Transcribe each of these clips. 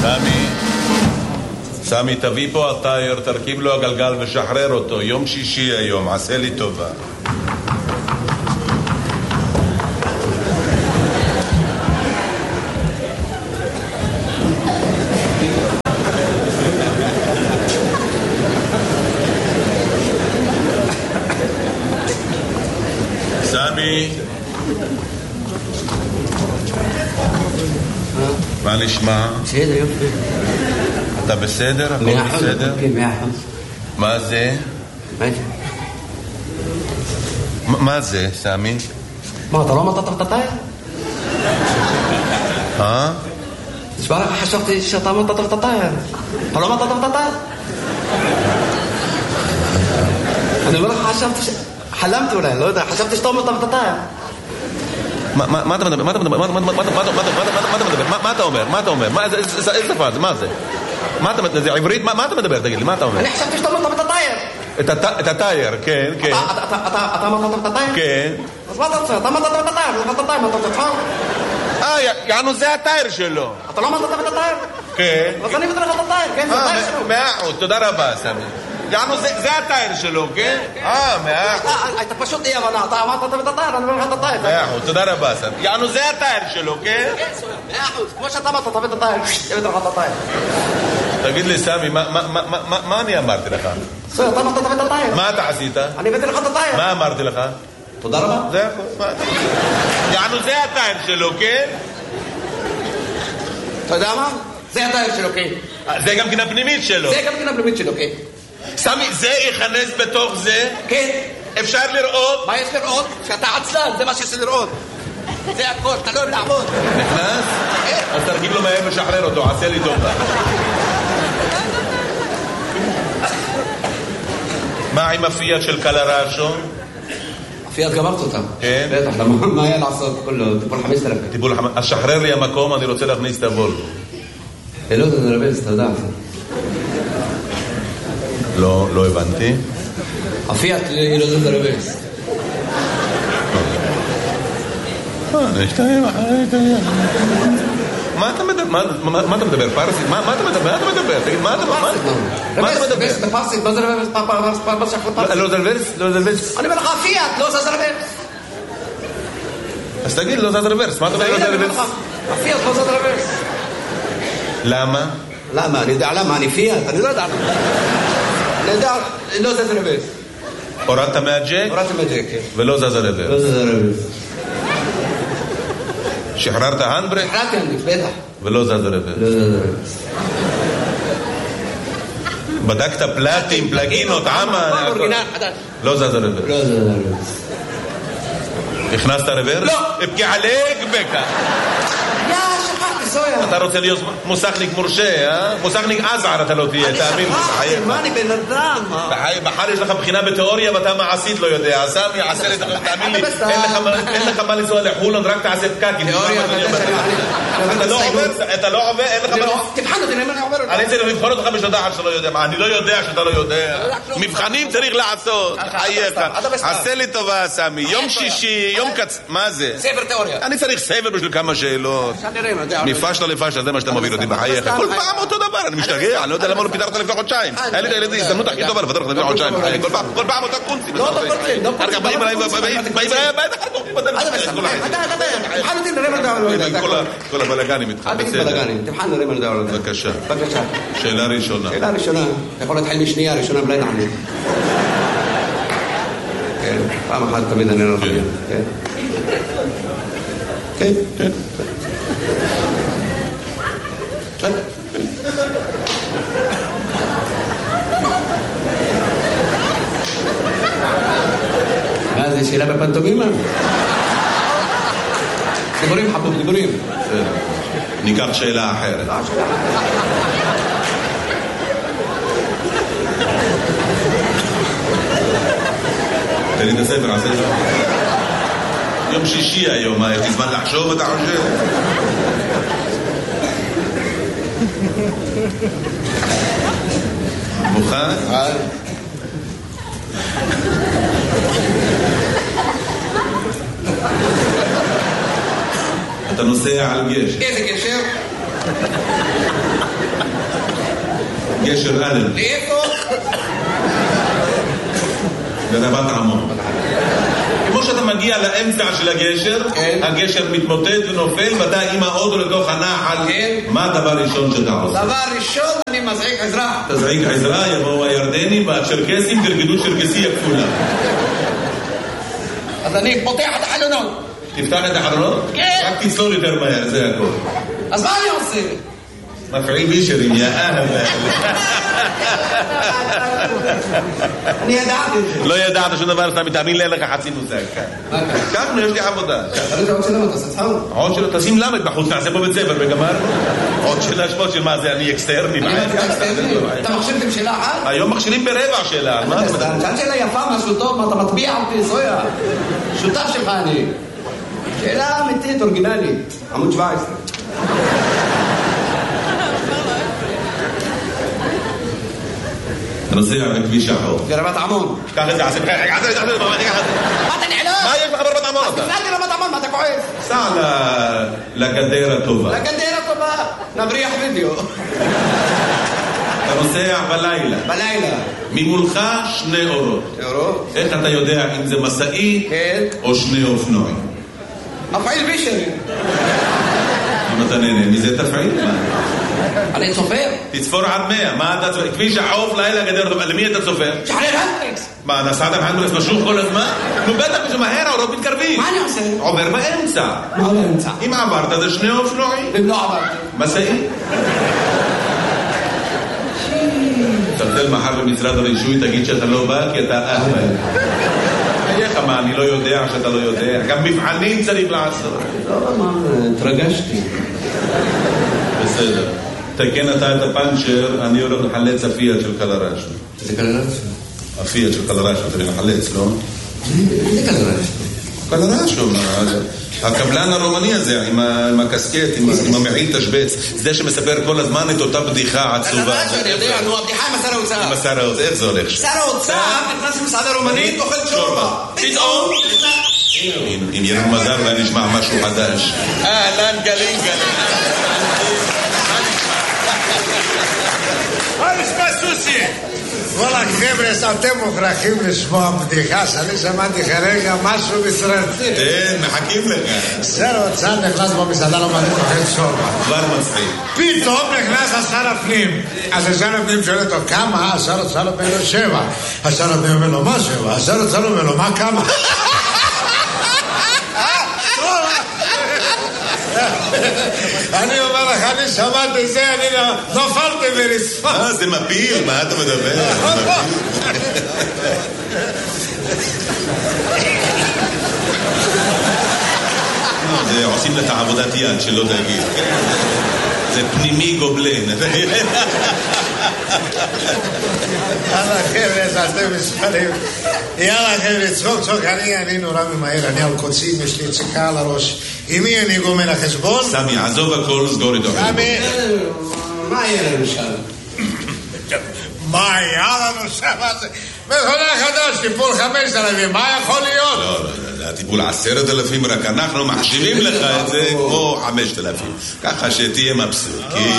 סמי, תביא פה הטייר, תרכיב לו הגלגל ושחרר אותו. יום שישי היום, עשה לי טובה. סמי, מה נשמע? בסדר, יופי. אתה בסדר? הכל בסדר? כן, 100%. מה זה? מה זה, סמי? מה, אתה לא מטעת את הטייר? תשמע לך, חשבתי שאתה מטעת את הטייר. אתה לא מטעת את הטייר? אני אומר לך, חשבתי חלמתי אולי, לא יודע, חשבתי שאתה מטעת את הטייר. מה אתה מדבר? מה אתה אומר? מה אתה אומר? איזה שפה זה? מה זה? זה עברית? מה אתה מדבר? תגיד לי, מה אתה אומר? אני חשבתי שאתה מטעת את הטייר. את הטייר, כן, כן. אתה מטעת את הטייר? כן. אז מה אתה רוצה? אתה מטעת את הטייר, מטעת את הטייר, מטעת את הטייר. יענו, זה הטייר שלו. אתה לא מטעת את הטייר? כן. אז אני מטעת את הטייר, כן, זה הטייר שלו. מאה, תודה רבה, סמי. יענו, זה הטייר שלו, כן? מאה. אתה פשוט אי הבנה, אתה אמרת את הטייר, אני אומר לך את הטייר. מאה, תודה רבה, סמי. יענו, זה הטייר שלו, כן? כן, סויה, 100%, כמו שאתה אמרת, תביא את הטייר, תביא לך את הטייר. תגיד לי, סמי, מה אני אמרתי לך? סויה, אתה אמרת תביא את הטייר. מה אתה עשית? אני הבאתי לך את הטייר. מה אמרתי לך? תודה רבה. זה הכל. יענו, זה הטייר שלו, כן? אתה יודע מה? זה הטייר שלו, כן. זה גם כן הפנימית שלו. זה גם כן הפנימית שלו, כן. סמי, זה ייכנס בתוך זה? כן. אפשר לראות? מה יש לראות? שאתה עצלן, זה מה שיש לראות. זה הכל, אתה לא אוהב לעבוד. נכנס? אז תרגיל לו מהר ושחרר אותו, עשה לי טובה. מה עם הפיאט של קלרשו? הפיאט גמרת אותה. כן? בטח, מה היה לעשות? כולו, טיפול 5,000. אז שחרר לי המקום, אני רוצה להכניס את הוולבו. לא, זה נרבז, אתה יודע. לא הבנתי. הפיאט היא לא זה נרבז. מה אתה מדבר? פרסית? מה אתה מדבר? תגיד, מה אתה מדבר? בפרסית, מה זה רבז? לא זלברס? אני אומר לך, הפיאט, לא זה רבז. אז תגיד, לא זז רוורס. מה אתה אומר לא זז רוורס? הפיאט לא זז רוורס. למה? למה? אני יודע למה, אני פיאט, אני לא יודע למה. אני יודע, לא זז רוורס. הורדת מהג'ק? הורדתי מהג'ק, כן. ולא זז רוורס. לא זז רוורס. שחררת הנדברק? שחררתי הנדברק, בטח. ולא זז רוורס. לא זז רוורס. בדקת פלטים, פלגינות, עמה? לא זז רוורס. לא זז רוורס. הכנסת רוורס? לא. אפקי עליק בקה. שכחתי, סויה. אתה רוצה להיות מוסכניק מורשה, אה? מוסכניק עזער אתה לא תהיה, תאמין לי. אני שכחתי, מה אני בן אדם? מחר יש לך בחינה בתיאוריה ואתה מעשית לא יודע. סמי, עשרת, תאמין לי, אין לך מה לנסוע לחולון, רק תעשה פקקים. תיאוריה, אתה לא עובר, אין לך מה... תבחן אותי, אני עובר אותי. אני צריך לבחון אותך בשודח שאתה לא יודע. אני לא יודע שאתה לא יודע. מבחנים צריך לעשות. חייך. עשה לי טובה, סמי. יום שישי, יום קצ... מה זה? ספר תיאוריה. אני צריך ספר בשביל כמה שאלות. מפשלה לפשלה, זה מה שאתה מוביל אותי בחייך. כל פעם אותו דבר, אני משתגע, אני לא יודע למה לא פיתרת לפני חודשיים. היה לי את הילדים, הזדמנות הכי טובה לפתור לך לפני חודשיים. כל פעם אותה קונצים. לא אותו קונצים. אחר כך באים אליי, באים אליי, כל הבלגנים איתך. אל תגיד בלגנים, תבחן נראה מה נדבר על זה. בבקשה. שאלה ראשונה. שאלה ראשונה. אתה יכול להתחיל משנייה, ראשונה בלי נענה. כן, פעם אחת תמיד אני לא חייב. כן. כן. מה זה שאלה בפנטומימה? דיבורים חבוב, דיבורים. ניקח שאלה אחרת. תן לי את הספר, עשה את זה. יום שישי היום, יש לי זמן לחשוב, אתה חושב? מוכן? אתה נוסע על גשר. איזה גשר? לגשר אלן. לאיפה? לרבת עמון. כמו שאתה מגיע לאמצע של הגשר, הגשר מתמוטט ונופל, ואתה עם האוטו לתוך הנחל. מה הדבר הראשון שאתה עושה? דבר ראשון, אני מזעיק עזרה. תזעיק עזרה, יבואו הירדנים והצ'רקסים, תרגדו צ'רקסי הכפולה. אז אני פותח את החלונות. תפתח את החלונות? כן. רק תצלול יותר מהר, זה הכל. אז מה אני עושה? מפעיל בישרים, יא אהבה. אני ידעתי את זה. לא ידעת שום דבר, אתה מתאמין לי, אין לך חצי מושג. ככה, יש לי עבודה. אני עוד שאלה, אתה עושה צחוק? עוד שאלה, תשים למד בחוץ, נעשה פה בית ספר וגמר. עוד שאלה שמות של מה זה, אני אקסטרני. אתה מכשירים שאלה אחת? היום מכשירים ברבע שאלה. שאלה שאלה יפה, משהו טוב, מה אתה מטביע אותי, זויה. שותף שלך אני. שאלה אמיתית, אורגינלית. עמוד 17. אתה נוסע בכביש החור. ברבת עמון. קח את זה, עשה מה אתה נעלם? מה יש לך ברבת עמון אתה? תפלאתי רבת עמון, מה אתה כועס? סע לגדר הטובה. לגדר הטובה, נבריח וידאו. אתה נוסע בלילה. בלילה. ממולך 2 אורות. אורות? איך אתה יודע אם זה מסעי או 2 אופנועים? מפעיל בישרי. אם אתה נהנה מזה תפעיל. אני צופר. תצפור עד 100. מה אתה צופר? כביש החוף לילה גדר הטובה. למי אתה צופר? שחרר הנדריקס. מה, נסעת בהנדריקס משוך כל הזמן? נו בטח שמהר האורות מתקרבים. מה אני עושה? עובר באמצע. מה באמצע? אם עברת זה 2 אופנועים. אם לא עברתי. מסעי? תרצל מחר במשרד הרישוי, תגיד שאתה לא בא כי אתה אהבה. איך מה, אני לא יודע שאתה לא יודע. גם מבחנים צריך לעשות. לא, מה, התרגשתי. בסדר. תקן אתה את הפנצ'ר, אני הולך לחלץ הפיאט של קלרשו. זה קלרשו? הפיאט של קלרשו, צריך לחלץ, לא? זה קלרשו. קלרשו, הקבלן הרומני הזה, עם הקסקט, עם המעיל תשבץ, זה שמספר כל הזמן את אותה בדיחה עצובה. קלרשו, אני יודע, נו, הבדיחה עם השר האוצר. עם השר האוצר, איך זה הולך? שר האוצר נכנס למסעדה רומנית, אוכל שורבה. פתאום... אם יהיה לנו מזל ואני נשמע משהו חדש. אהלן גלים גלים. מה נשמע סוסי? וואלה חבר'ה, אתם מוכרחים לשמוע בדיחה שאני שמעתי כרגע משהו מסרטי. כן, מחכים לך. שר האוצר נכנס במסעדה לא מעניין אוכל שורבה. כבר מצחיק. פתאום נכנס השר הפנים. אז השר הפנים שואל אותו כמה? השר האוצר אומר לו 7. השר הפנים אומר לו מה 7? השר האוצר אומר לו מה כמה? אני אומר לך, אני שמעתי זה, אני נופלתי ברצפה. זה מפיל, מה אתה מדבר? זה עושים לך עבודת יד שלא תגיד. זה פנימי גובלן. יאללה חבר'ה, אתם מספרים. יאללה חבר'ה, צחוק, אני נורא ממהר, אני על קוצים, יש לי ציקה על הראש. עם מי אני גומר החשבון? סמי, עזוב הכל, סגור איתו. סמי, מה יהיה לנו שם? מה היה לנו שם? מכונה חדש, טיפול 5,000, מה יכול להיות? לא, זה הטיפול 10,000, רק אנחנו מחשיבים לך את זה כמו 5,000. ככה שתהיה מבסוט.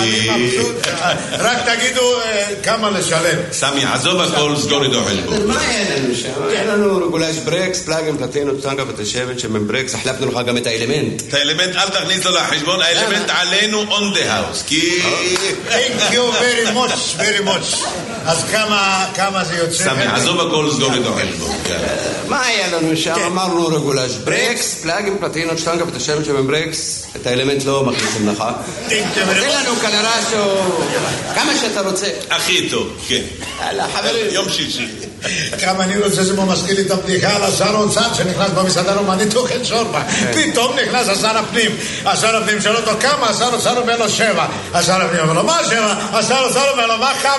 רק תגידו כמה לשלם. סמי, עזוב הכל, סגור איתו חשבון. מה יהיה לנו שם? יהיה לנו רגולש ברקס, פלאגים, פלטינות, טנגה ותשבת שמן ברקס, החלפנו לך גם את האלמנט. את האלמנט אל תכניס לו לחשבון, האלמנט עלינו on the house. Thank you very much. אז כמה זה יוצא? סמי, עזוב הכל, סגור איתו חשבון. מה היה לנו שם? אמרנו רגולש ברקס, פלאגים, פלטינות, טנגה ותשבת שמן ברקס, את האלמנט לא מכניסים לך. תן לנו קלרשו, כמה שאתה רוצה. הכי טוב, כן. חברים. יום שישי. כמה אני רוצה, זה מזכיר לי את הבדיחה על השר האוצר שנכנס במסעדה רומנית אוכל שורבה. פתאום נכנס השר הפנים. השר הפנים שואל אותו כמה, השר האוצר אומר לו 7. השר הפנים אומר לו מה 7? השר האוצר אומר לו מה כמה?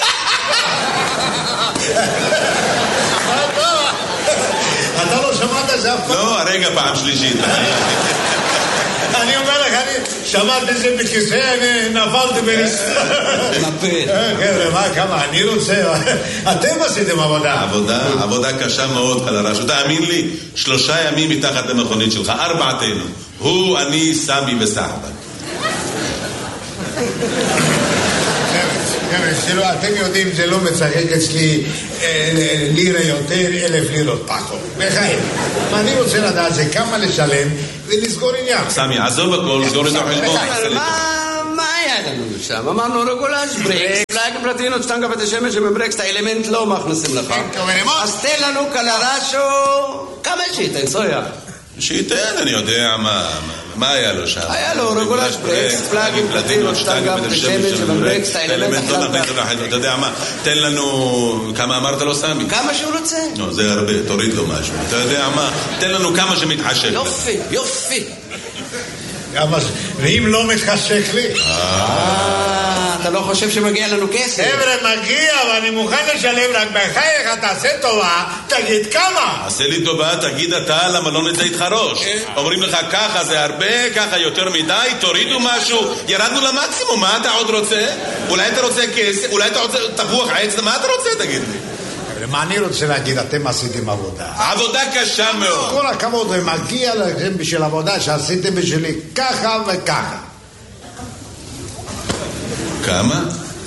אתה לא שמעת זה אף פעם? לא, הרגע פעם שלישית. אני אומר לך, אני שמעתי את זה בכיסא, אני נפלתי ברצפה. נפיל. חבר'ה, מה, כמה, אני רוצה, אתם עשיתם עבודה. עבודה קשה מאוד, קלרשו. תאמין לי, 3 ימים מתחת למכונית שלך, 4תנו. הוא, אני, סמי וסחבן. אתם יודעים, זה לא מצחק אצלי לירה יותר, 1,000 לירות פחות. בחיים. אני רוצה לדעת זה כמה לשלם ולסגור עניין. סמי, עזוב הכל, סגור את החשבון. מה היה לנו שם? אמרנו רגולש, ברקס, פלאגים פלטינות, שטנגה ואת השמש שמברקס, את האלמנט לא מכניסים לך. אז תן לנו קלרשו, כמה שייתן, סויה. שייתן, אני יודע מה היה לו שם. היה לו רגולש, ברקס, פלאגים פלטינות, שטנגה ואת השמש שמברקס, את האלמנט לא מכניסים לך. אתה יודע מה, תן לנו, כמה אמרת לו סמי? כמה שהוא רוצה. לא, זה הרבה, תוריד לו משהו. אתה יודע מה, תן לנו כמה שמתחשק. יופי, יופי. ואם לא מתחשק לי? אתה לא חושב שמגיע לנו כסף? חבר'ה, מגיע, ואני מוכן לשלם, רק בחייך, תעשה טובה, תגיד כמה. עשה לי טובה, תגיד אתה, למה לא נצא איתך ראש? אומרים לך ככה זה הרבה, ככה יותר מדי, תורידו משהו, ירדנו למקסימום, מה אתה עוד רוצה? אולי אתה רוצה כסף, אולי אתה רוצה תפוח עץ, מה אתה רוצה, תגיד לי? מה אני רוצה להגיד, אתם עשיתם עבודה. עבודה קשה מאוד. כל הכבוד, ומגיע לכם בשביל עבודה שעשיתם בשבילי ככה וככה. כמה?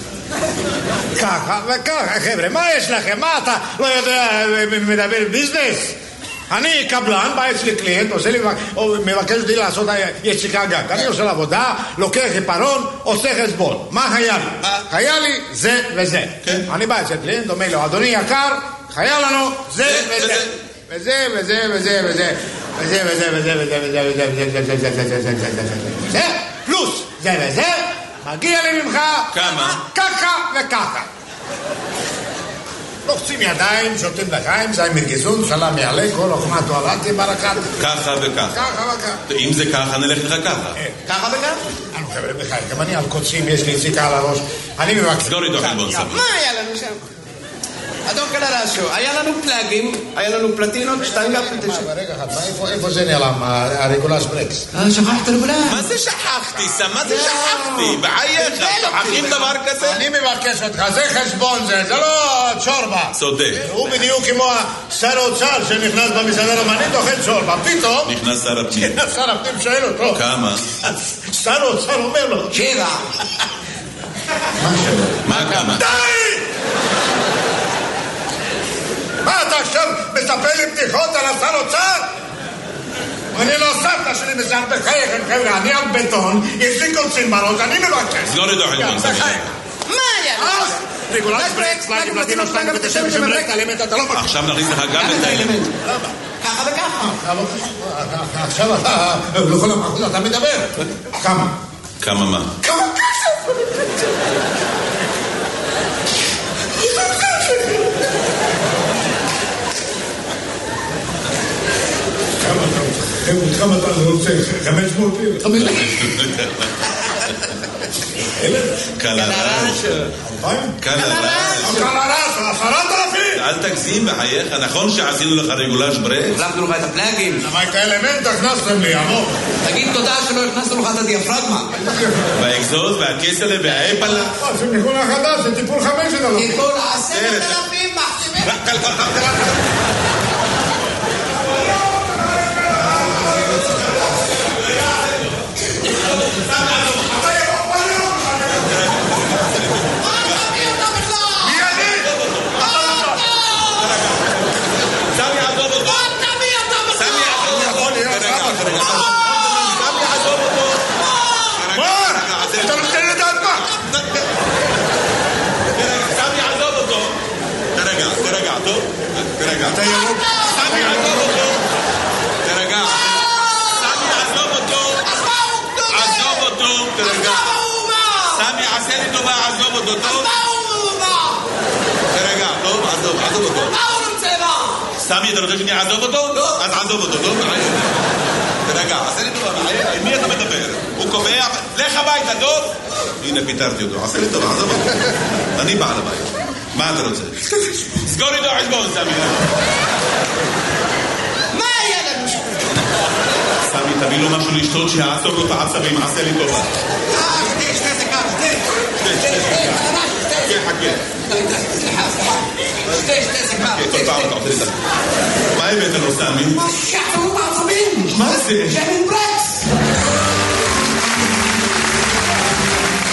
ככה וככה, חבר'ה, מה יש לכם? מה אתה לא יודע, מדבר ביזנס? אני קבלן, בא אצלי קליינט, עושה לי, מבקש לי לעשות יציקה גג. אני עושה לעבודה, לוקח עיפרון, עושה חשבון. מה היה לי? היה לי זה וזה. אני בא אצל קליינט, אומר לו, אדוני יקר, היה לנו זה וזה. וזה וזה וזה וזה. וזה וזה וזה וזה וזה. פלוס זה וזה, מגיע לי ממך כמה? ככה וככה. לוחצים ידיים, שותים לחיים, זי מרגזון, סלם יעלה, כל אוכמה תועלתי ברקת. ככה וככה. ככה וככה. אם זה ככה, נלך לך ככה. ככה וככה? אנו חבר'ה בחיים, גם אני על קוצים, יש לי יציקה על הראש. אני מבקש. סגור איתו חלבון סמי. מה היה לנו שם? אדון קלרשו, היה לנו פלאגים, היה לנו פלטינות, שטנגה פלטינות. רגע אחד, איפה זה נעלם, הרגולש ברקס? שכחת רגולש. מה זה שכחתי, סם? מה זה שכחתי? בחייך, שכחים דבר כזה? אני מבקש אותך, זה חשבון זה לא צ'ורבה. צודק. הוא בדיוק כמו שר האוצר שנכנס במסעדה רומנית, אוכל צ'ורבה, פתאום... נכנס שר הפנים. שר הפנים שואל אותו. כמה? שר האוצר אומר לו. 7. מה כמה? די! מה אתה עכשיו מספר לי בדיחות על השר אוצר? אני לא סבתא שלי מזל בחייכם חבר'ה, אני על בטון, יש לי קוצים בראש, אני מבקש. סגור איתו חלבון סמי. מה היה? רגולש ברקס, פלאגים פלטינות, שטנגה ואת השמש שמברקס, האלמנט אתה לא מכיר. עכשיו נכניס לך גם את האלמנט. ככה וככה. עכשיו אתה, לכל המחוז אתה מדבר. כמה? כמה מה? כמה כסף? כמה אתה רוצה? 500 לירות? 500 קלרש. קלרש. 10,000? אל תגזים בחייך, נכון שעשינו לך רגולש ברקס? החלפנו לך את הפלאגים. אבל את האלמנט הכנסתם לי, עמוק. תגיד תודה שלא הכנסנו לך את הדיאפרגמה. והאקזוז והכסלה והאפלה. זה מכונה חדש, זה טיפול 5,000. טיפול 10,000 מחשיבים. אתה ירוק. סמי, עזוב אותו. תרגע. סמי, עזוב אותו. עזוב אותו. תרגע. סמי, עשה לי טובה, עזוב אותו. טוב? תרגע, טוב? עזוב אותו. סמי, אתה רוצה שאני אעזוב אותו? לא. אז עזוב אותו, טוב? תרגע, עשה לי טובה. עם מי אתה מדבר? הוא קובע, לך הביתה, טוב? הנה, פיתרתי אותו. עשה לי טובה, עזוב אותו. אני בעל הבית. מה אתה רוצה? סגור איתו חשבון, סמי. מה היה לנו? סמי, תביא לו משהו לשתות שיעצור לו את העצבים, עשה לי טובה. שתי סיכה, שתי סיכה. כל פעם אתה עושה לי את זה. מה הבאת לו, סמי? מה שחררו בעצבים? מה זה?